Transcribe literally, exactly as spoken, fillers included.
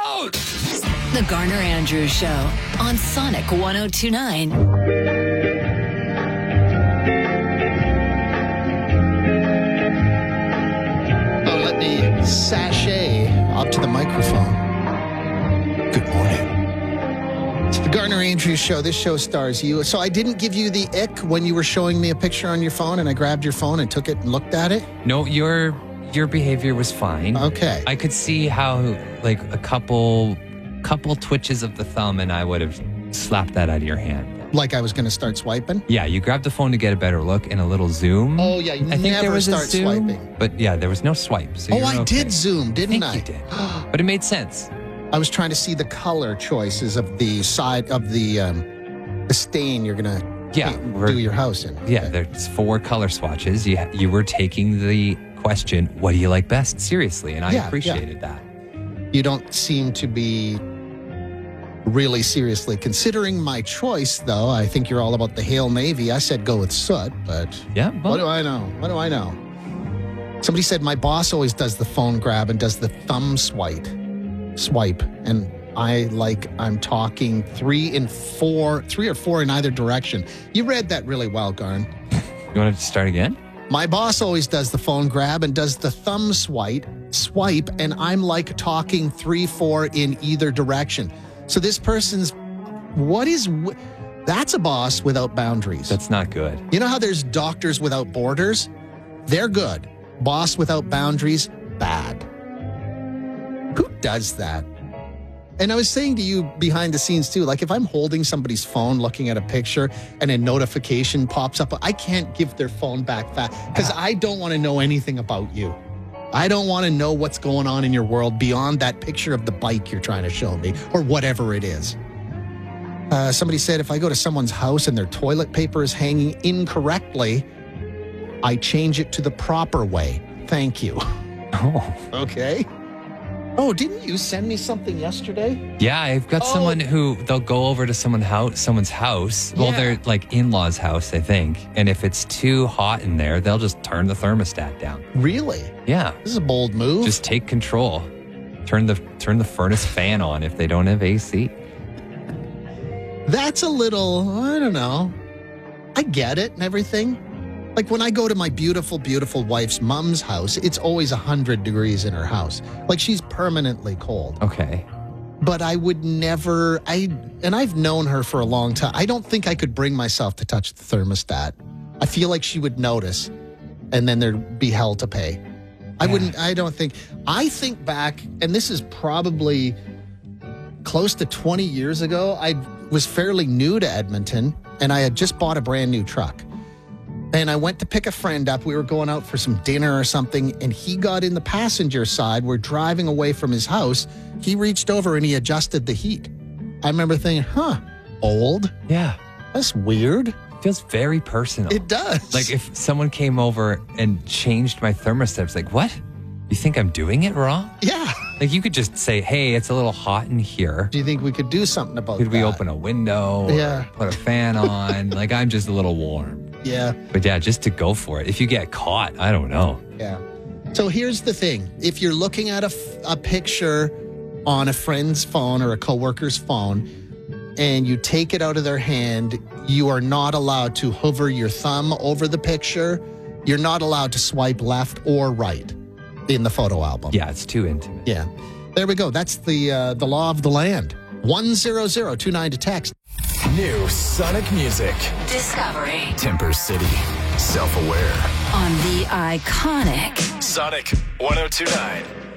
out! The Garner Andrews Show on Sonic one oh two point nine. Oh, let me sashay up to the microphone. Good morning. It's the Garner Andrews Show. This show stars you. So I didn't give you the ick when you were showing me a picture on your phone and I grabbed your phone and took it and looked at it? No, your your behavior was fine. Okay. I could see how, like, a couple couple twitches of the thumb and I would have slapped that out of your hand. Like I was going to start swiping? Yeah, you grabbed the phone to get a better look and a little zoom. Oh, yeah, you I think never there was start a zoom, swiping. But yeah, there was no swipe. So Oh, you were I okay. did zoom, didn't I? I think you did. But it made sense. I was trying to see the color choices of the side of the um, the stain you're going to Yeah, we're- do your house in. Yeah, Okay. there's four color swatches. You you were taking the question, what do you like best, seriously, and I Yeah, appreciated that. You don't seem to be really seriously considering my choice, though. I think you're all about the Hail Navy. I said go with soot, but Yeah, well, what do I know? What do I know? Somebody said my boss always does the phone grab and does the thumb swipe, swipe, and I like I'm talking three and four, three or four in either direction. You read that really well, Garn. you want to start again? My boss always does the phone grab and does the thumb swipe, swipe, and I'm like talking three, four in either direction. So this person's, what is, w- that's a boss without boundaries. That's not good. You know how there's doctors without borders? They're good. Boss without boundaries, bad. Who does that? And I was saying to you behind the scenes too, like if I'm holding somebody's phone looking at a picture and a notification pops up, I can't give their phone back fast because I don't want to know anything about you. I don't want to know what's going on in your world beyond that picture of the bike you're trying to show me or whatever it is. Uh, somebody said if I go to someone's house and their toilet paper is hanging incorrectly, I change it to the proper way. Thank you. Oh. Okay. Oh, didn't you send me something yesterday? Yeah, I've got Oh. someone who they'll go over to someone house, someone's house. Well, Yeah. they're like in-laws' house, I think. And if it's too hot in there, they'll just turn the thermostat down. Really? Yeah, This is a bold move. just take control. Turn the turn the furnace fan on if they don't have A C. That's a little, I don't know. I get it and everything. Like when I go to my beautiful, beautiful wife's mom's house, it's always one hundred degrees in her house. Like she's permanently cold. Okay. But I would never, I, and I've known her for a long time. I don't think I could bring myself to touch the thermostat. I feel like she would notice and then there'd be hell to pay. I Yeah. wouldn't, I don't think, I think back, and this is probably close to twenty years ago. I was fairly new to Edmonton and I had just bought a brand new truck. And I went to pick a friend up. We were going out for some dinner or something, and he got in the passenger side. We're driving away from his house. He reached over and he adjusted the heat. I remember thinking, huh, old? Yeah. That's weird. Feels very personal. It does. Like if someone came over and changed my thermostat, it's like, what? You think I'm doing it wrong? Yeah. Like you could just say, hey, it's a little hot in here. Do you think we could do something about Could that? we open a window? or Yeah. Put a fan on? Like I'm just a little warm. Yeah. But yeah, just to go for it. If you get caught, I don't know. Yeah. So here's the thing. If you're looking at a, f- a picture on a friend's phone or a coworker's phone and you take it out of their hand, you are not allowed to hover your thumb over the picture. You're not allowed to swipe left or right in the photo album. Yeah, it's too intimate. Yeah. There we go. That's the uh, the law of the land. one zero zero two nine to text. New Sonic music. Discovery Timber City. Self-aware. on the iconic Sonic one oh two point nine.